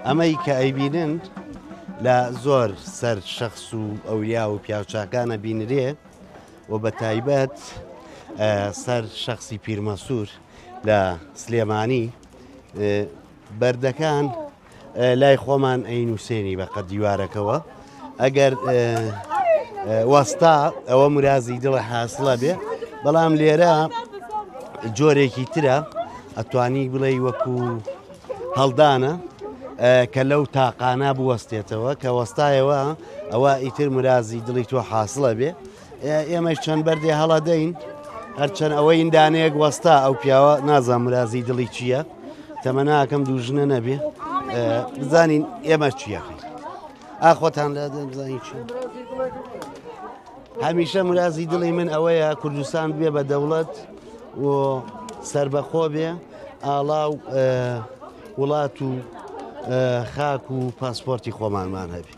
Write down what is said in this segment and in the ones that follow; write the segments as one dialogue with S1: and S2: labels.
S1: ئەمەی کە ئەیبینن لە زۆر سەر شەخص و ئەوریا و پیاوچاکانە بینرێ و بە تایبەت سەر شەخصی پیرمەسوور لە سلێمانی بەردەکان لای خۆمان ئەینووسێنی بە قەت دیوارەکەەوە ئەگەر وەستا ئەوە مرازی دڵە حاصلە بێ بەڵام لێرە جۆرێکی ترە ئەتوانی بڵێ وەکو هەڵدانە کە لەو تاقانە بوەستێتەوە کە وەستایەوە ئەوە ئیتر مرازی دڵی تۆ حاصلە بێ ئێمەش چەند بەردێ هەڵەدەین هەرچەند ئەوەی ئیندانەیەک وەستا ئەو پیاوە نازان مرازی دڵی چییە تەمەناکەم دووژنە نەبێ بزانین ئێمە چیەکەین ئاخۆتان لە بزانین چی هەمیشە مرازی دڵی من ئەوەیە کوردستان بێ بە دەوڵەت و سربەخۆ بێ ئاڵاو وڵات و خاک و پاسپۆرتی خۆمانمان هەبێ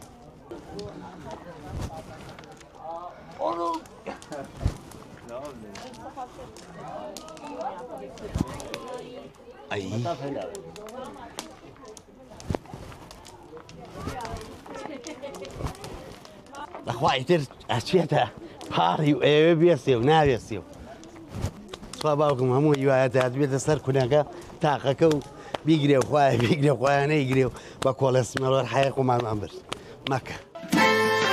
S1: لەخوای تر ئەچێتە پاڕی و ئێوێ بێسێ و ناوێسێ و سوا باوکم هەموو هیوایەتات بێتە سەر کونەکە تاقەکە و بیگرێ و خوایە بیگرێ خوایە نەیگرێ و بە کۆڵەسمەڵۆر حەیە خۆمانمان برد مەکە